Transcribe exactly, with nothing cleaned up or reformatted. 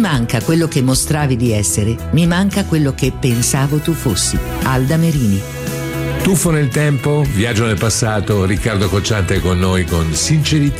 manca quello che mostravi di essere, mi manca quello che pensavo tu fossi. Alda Merini. Tuffo nel tempo, viaggio nel passato, Riccardo Cocciante è con noi con sincerità